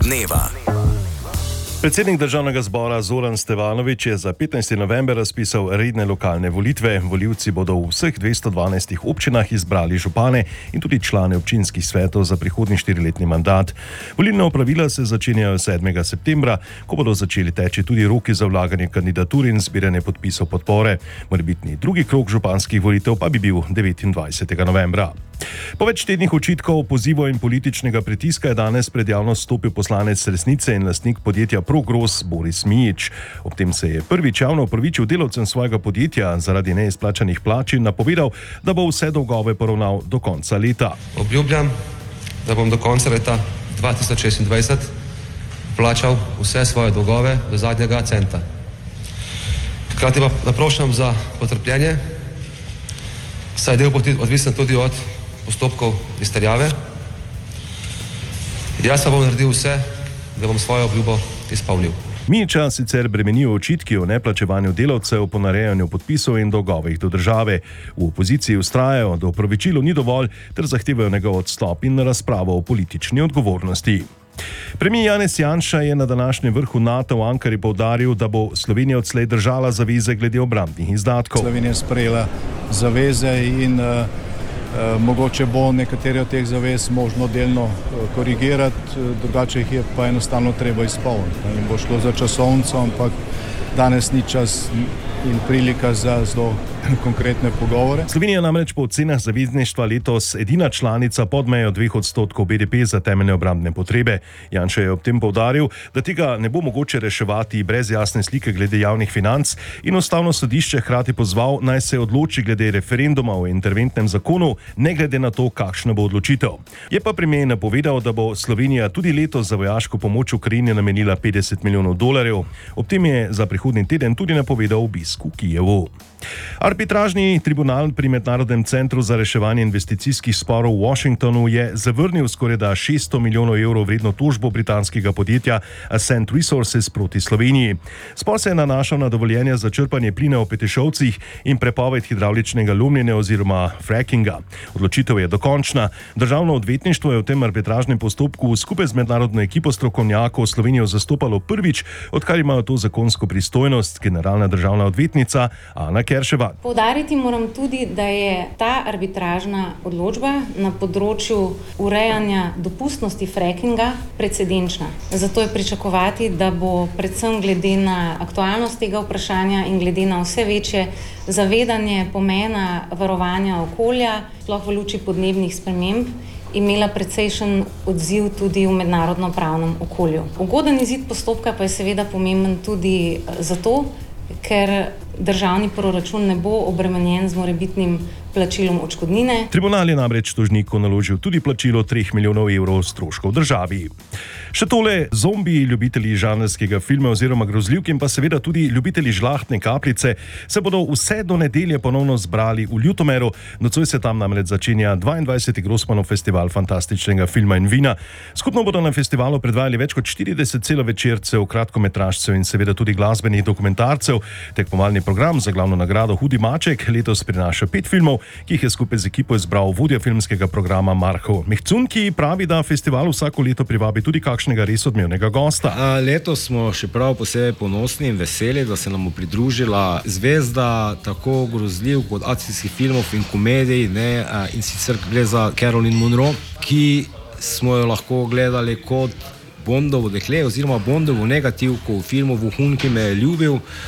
dneva. Predsednik državnega zbora Zoran Stevanović je za 15. november razpisal redne lokalne volitve. Volivci bodo v vseh 212 občinah izbrali župane in tudi člane občinskih svetov za prihodnji 4-letni mandat. Volilna opravila se začenjajo 7. septembra, ko bodo začeli teči tudi roki za vlaganje kandidatur in zbiranje podpisov podpore. Morebitni drugi krog županskih volitev pa bi bil 29. novembra. Po več tednih očitkov, pozivov in političnega pritiska je danes pred javnost stopil poslanec Resnice in lastnik podjetja Progros Boris Mijić. Ob tem se je prvič javno opravičil delavcem svojega podjetja zaradi neizplačanih plač in napovedal, da bo vse dolgove poravnal do konca leta. Obljubljam, da bom do konca leta 2026 plačal vse svoje dolgove do zadnjega centa. Hkrati pa naprošam za potrpljenje, saj del bo odvisen tudi od postopkov izterjave. Jaz pa bom naredil vse, da bom svojo obljubo izpolnil. Mijića sicer bremenijo očitki o neplačevanju delavcev, ponarejanju podpisov in dolgovih do države. V opoziciji vztrajajo, da opravičilo ni dovolj, ter zahtevajo njegov odstop in razpravo o politični odgovornosti. Premijer Janez Janša je na današnjem vrhu NATO v Ankari poudaril, da bo Slovenija odslej držala zaveze glede obrambnih izdatkov. Slovenija je sprejela zaveze in mogoče bo nekatere od teh zavez možno delno korigirati, drugače jih je pa enostavno treba izpolniti. In bo šlo za časovnico, ampak danes ni čas in prilika za zelo konkretne pogovore. Slovenija namreč po ocenah zavezništva letos edina članica pod mejo 2% BDP za temeljne obrambne potrebe. Janša je ob tem poudaril, da tega ne bo mogoče reševati brez jasne slike glede javnih financ in ustavno sodišče hkrati pozval, naj se odloči glede referenduma o interventnem zakonu, ne glede na to, kakšna bo odločitev. Je pa premijer napovedal, da bo Slovenija tudi letos za vojaško pomoč Ukrajini namenila $50 milijonov. Ob tem je za prihodnji teden tudi napovedal obisk v Kijevu. Arbitražni tribunal pri Mednarodnem centru za reševanje investicijskih sporov v Washingtonu je zavrnil skorajda €600 milijonov vredno tožbo britanskega podjetja Ascent Resources proti Sloveniji. Spor se je nanašal na dovoljenje za črpanje plina v Petišovcih in prepoved hidravličnega lomljenja oziroma frackinga. Odločitev je dokončna. Državno odvetništvo je v tem arbitražnem postopku skupaj z mednarodno ekipo strokovnjakov Slovenijo zastopalo prvič, odkar imajo to zakonsko pristojnost generalna državna odvetnica Ana Kerševa. Poudariti moram tudi, da je ta arbitražna odločba na področju urejanja dopustnosti frackinga precedenčna. Zato je pričakovati, da bo predvsem glede na aktualnost tega vprašanja in glede na vse večje zavedanje pomena varovanja okolja, sploh v luči podnebnih sprememb, imela precejšen odziv tudi v mednarodno pravnem okolju. Ugoden izid postopka pa je seveda pomemben tudi zato, ker državni proračun ne bo obremenjen z morebitnim plačilom odškodnine. Tribunal je namreč tožniku naložil tudi plačilo €3 milijonov stroškov državi. Še tole, zombiji, ljubitelji žanrskega filma oziroma grozljivk in pa seveda tudi ljubitelji žlahtne kapljice se bodo vse do nedelje ponovno zbrali v Ljutomeru. Nocoj se tam namreč začenja 22. Grossmanov festival fantastičnega filma in vina. Skupno bodo na festivalu predvajali več kot 40 celovečercev, kratkometražcev in seveda tudi glasbenih dokumentarcev. Tekmovalni program za glavno nagrado Hudi maček letos prinaša 5 filmov, ki jih je skupaj z ekipo izbral vodja filmskega programa Marko Mihcun, ki pravi, da festival vsako leto privabi tudi kakšnega res odmevnega gosta. Letos smo še prav posebej ponosni in veseli, da se nam bo pridružila zvezda tako grozljiv kot akcijskih filmov in komedij, in sicer gre za Caroline Munro, ki smo jo lahko gledali kot Bondovo dekle oziroma Bondovo negativko v filmu Vohun, ki me je ljubil.